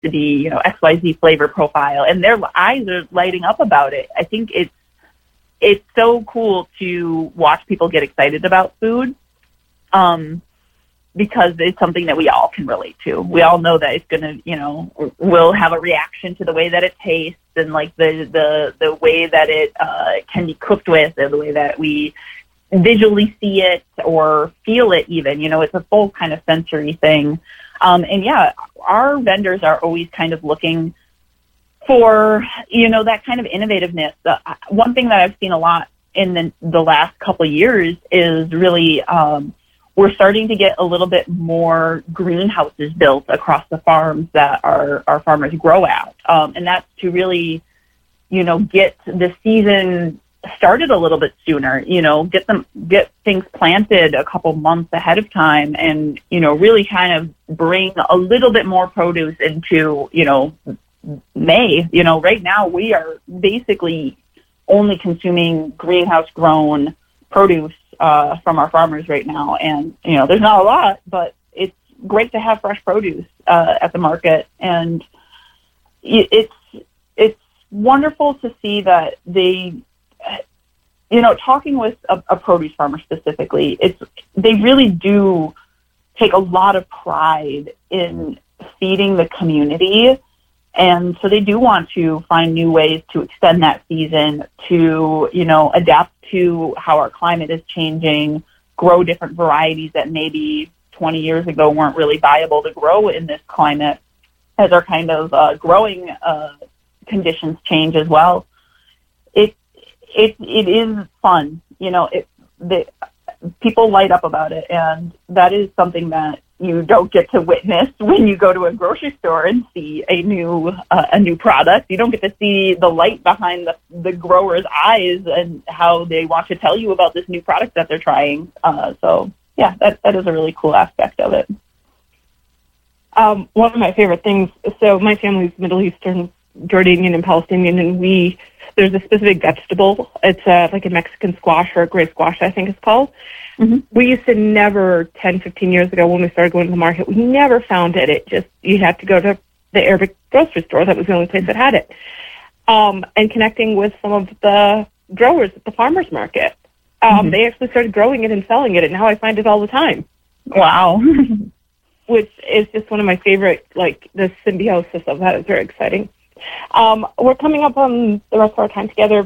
to be, XYZ flavor profile, and their eyes are lighting up about it. I think it's so cool to watch people get excited about food, because it's something that we all can relate to. We all know that it's going to, we'll have a reaction to the way that it tastes and like the way that it can be cooked with, or the way that we visually see it or feel it even. It's a full kind of sensory thing. And yeah, our vendors are always kind of looking for, that kind of innovativeness. One thing that I've seen a lot in the last couple of years is really, we're starting to get a little bit more greenhouses built across the farms that our farmers grow at. And that's to really, get the season started a little bit sooner, get things planted a couple months ahead of time, and, really kind of bring a little bit more produce into, May. Right now we are basically only consuming greenhouse grown produce from our farmers right now. And, there's not a lot, but it's great to have fresh produce at the market. And it's wonderful to see that they, talking with a produce farmer specifically, they really do take a lot of pride in feeding the community. And so they do want to find new ways to extend that season, to, adapt to how our climate is changing, grow different varieties that maybe 20 years ago weren't really viable to grow in this climate, as our kind of growing conditions change as well. It is fun, people light up about it, and that is something that you don't get to witness when you go to a grocery store and see a new product. You don't get to see the light behind the grower's eyes and how they want to tell you about this new product that they're trying. So yeah, that is a really cool aspect of it. One of my favorite things, so my family's Middle Eastern, Jordanian and Palestinian, and there's a specific vegetable. It's like a Mexican squash, or a gray squash, I think it's called. Mm-hmm. We used to never, 10, 15 years ago when we started going to the market, we never found it. You had to go to the Arabic grocery store. That was the only place that had it. And connecting with some of the growers at the farmer's market. They actually started growing it and selling it, and now I find it all the time. Wow. Which is just one of my favorite, the symbiosis of that is very exciting. We're coming up on the rest of our time together.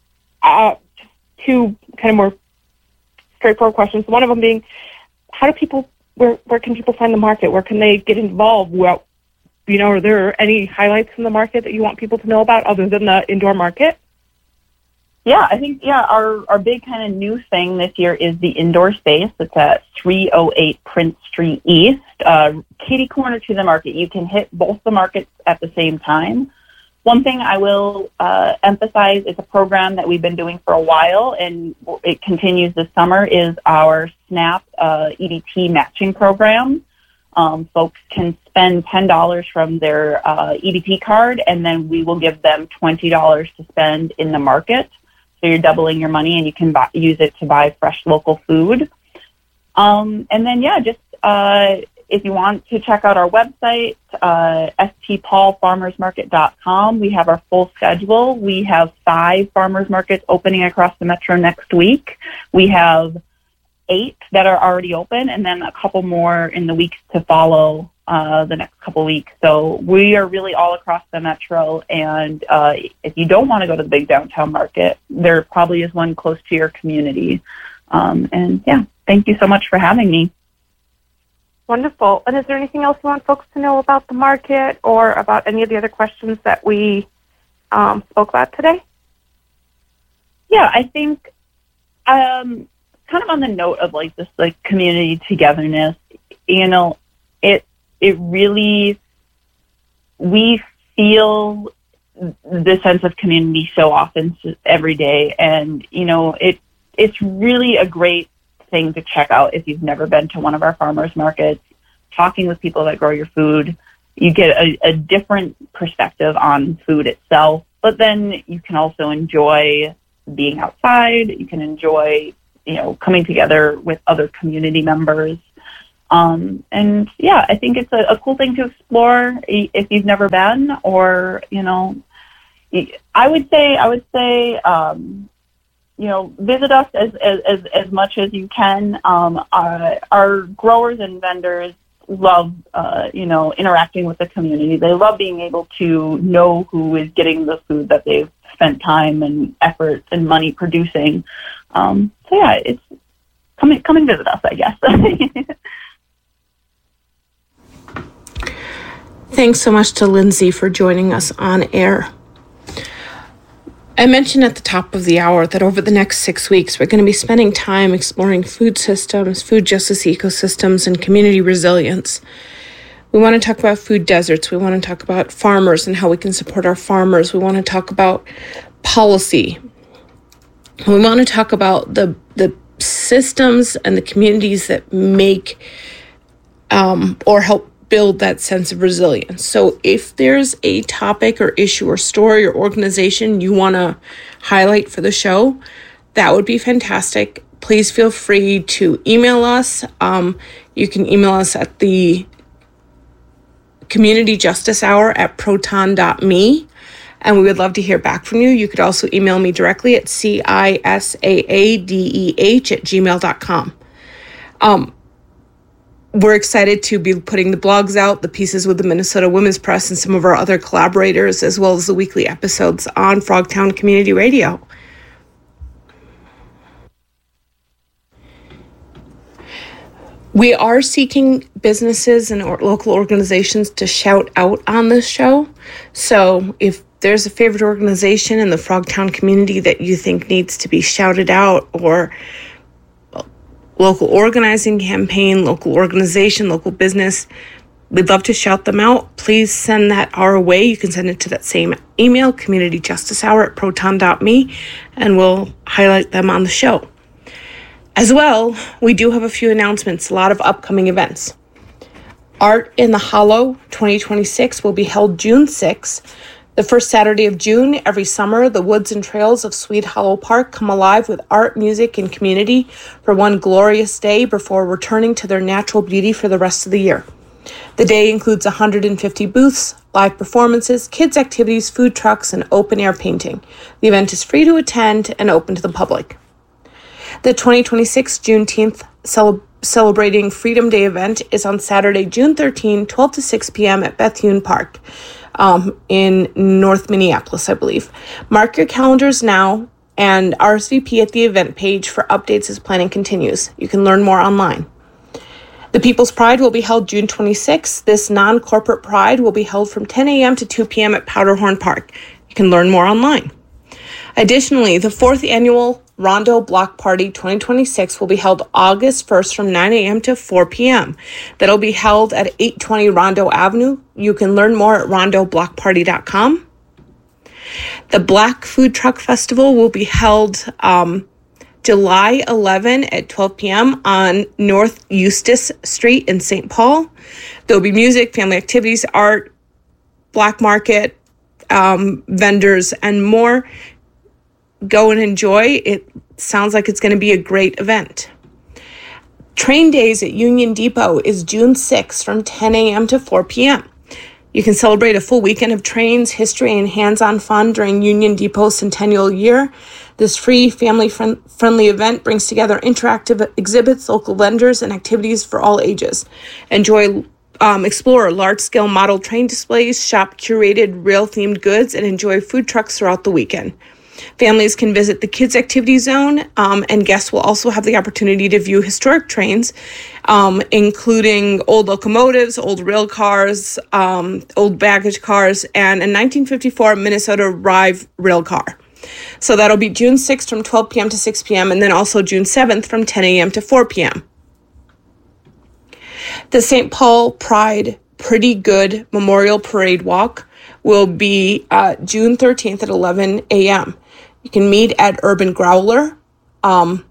Two kind of more straightforward questions. One of them being, where can people find the market? Where can they get involved? Well, are there any highlights in the market that you want people to know about other than the indoor market? Yeah, I think, our big kind of new thing this year is the indoor space. It's at 308 Prince Street East, kitty corner to the market. You can hit both the markets at the same time. One thing I will emphasize is a program that we've been doing for a while, and it continues this summer, is our SNAP EBT matching program. Folks can spend $10 from their EBT card, and then we will give them $20 to spend in the market. So you're doubling your money, and you can use it to buy fresh local food. And then, if you want to check out our website, stpaulfarmersmarket.com, we have our full schedule. We have 5 farmers markets opening across the metro next week. We have 8 that are already open, and then a couple more in the weeks to follow the next couple weeks. So we are really all across the metro, and if you don't want to go to the big downtown market, there probably is one close to your community. Thank you so much for having me. Wonderful. And is there anything else you want folks to know about the market or about any of the other questions that we spoke about today? Yeah, I think kind of on the note of this community togetherness, it really, we feel the sense of community so often every day, and it's really a great thing to check out if you've never been to one of our farmers markets. Talking with people that grow your food, you get a different perspective on food itself, but then you can also enjoy being outside. You can enjoy, coming together with other community members. And yeah, I think it's a cool thing to explore if you've never been, or, I would say, visit us as much as you can. Our growers and vendors love, interacting with the community. They love being able to know who is getting the food that they've spent time and effort and money producing. So yeah, it's come and visit us, I guess. Thanks so much to Lindsay for joining us on air. I mentioned at the top of the hour that over the next 6 weeks, we're going to be spending time exploring food systems, food justice ecosystems, and community resilience. We want to talk about food deserts. We want to talk about farmers and how we can support our farmers. We want to talk about policy. We want to talk about the systems and the communities that make or help build that sense of resilience. So if there's a topic or issue or story or organization you want to highlight for the show, that would be fantastic. Please feel free to email us. You can email us at the Community Justice Hour at proton.me, and we would love to hear back from you. You could also email me directly at cisaadeh@gmail.com. We're excited to be putting the blogs out, the pieces with the Minnesota Women's Press and some of our other collaborators, as well as the weekly episodes on Frogtown Community Radio. We are seeking businesses and local organizations to shout out on this show. So if there's a favorite organization in the Frogtown community that you think needs to be shouted out, or local organizing campaign, local organization, local business, we'd love to shout them out. Please send that our way. You can send it to that same email, communityjusticehour@proton.me, and we'll highlight them on the show. As well, we do have a few announcements, a lot of upcoming events. Art in the Hollow 2026 will be held June 6th. The first Saturday of June every summer, the woods and trails of Sweet Hollow Park come alive with art, music, and community for one glorious day before returning to their natural beauty for the rest of the year. The day includes 150 booths, live performances, kids' activities, food trucks, and open-air painting. The event is free to attend and open to the public. The 2026 Juneteenth Celebrating Freedom Day event is on Saturday, June 13, 12 to 6 p.m. at Bethune Park. In North Minneapolis, I believe. Mark your calendars now and RSVP at the event page for updates as planning continues. You can learn more online. The People's Pride will be held June 26th. This non-corporate pride will be held from 10 a.m. to 2 p.m. at Powderhorn Park. You can learn more online. Additionally, the 4th annual Rondo Block Party 2026 will be held August 1st from 9 a.m. to 4 p.m. That'll be held at 820 Rondo Avenue. You can learn more at rondoblockparty.com. The Black Food Truck Festival will be held July 11 at 12 p.m. on North Eustis Street in St. Paul. There'll be music, family activities, art, black market, vendors, and more. Go and enjoy. It sounds like it's going to be a great event. Train Days at Union Depot is June 6th from 10 a.m. to 4 p.m. You can celebrate a full weekend of trains, history, and hands-on fun during Union Depot's centennial year. This free, family-friendly event brings together interactive exhibits, local vendors, and activities for all ages. Explore large-scale model train displays, shop curated rail-themed goods, and enjoy food trucks throughout the weekend. Families can visit the Kids Activity Zone, and guests will also have the opportunity to view historic trains, including old locomotives, old rail cars, old baggage cars, and a 1954 Minnesota Rive rail car. So that'll be June 6th from 12 p.m. to 6 p.m., and then also June 7th from 10 a.m. to 4 p.m. The St. Paul Pride Pretty Good Memorial Parade Walk will be June 13th at 11 a.m. You can meet at Urban Growler, and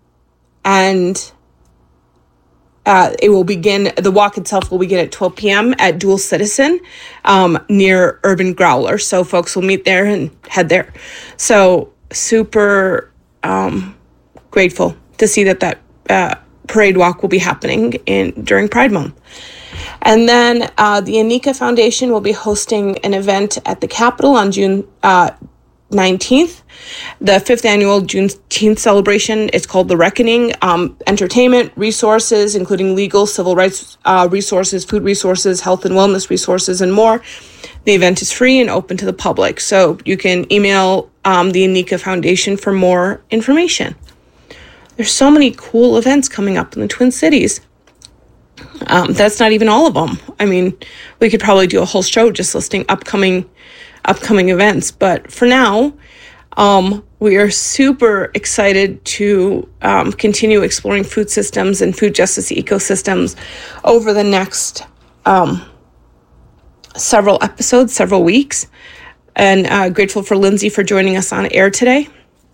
it will begin, the walk itself will begin at 12 p.m. at Dual Citizen near Urban Growler. So folks will meet there and head there. So super grateful to see that parade walk will be happening during Pride Month. And then the Anika Foundation will be hosting an event at the Capitol on June 19th, the 5th annual Juneteenth celebration. It's called The Reckoning. Entertainment, resources, including legal, civil rights resources, food resources, health and wellness resources, and more. The event is free and open to the public, so you can email the Anika Foundation for more information. There's so many cool events coming up in the Twin Cities. That's not even all of them. I mean, we could probably do a whole show just listing upcoming events. But for now, we are super excited to continue exploring food systems and food justice ecosystems over the next several episodes, several weeks. And grateful for Lindsay for joining us on air today.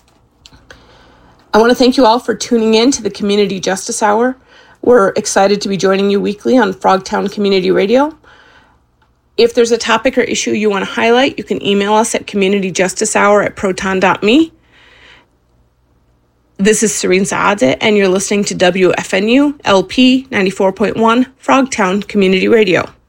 I want to thank you all for tuning in to the Community Justice Hour. We're excited to be joining you weekly on Frogtown Community Radio. If there's a topic or issue you want to highlight, you can email us at communityjusticehour@proton.me. This is Serene Saadeh, and you're listening to WFNU LP 94.1 Frogtown Community Radio.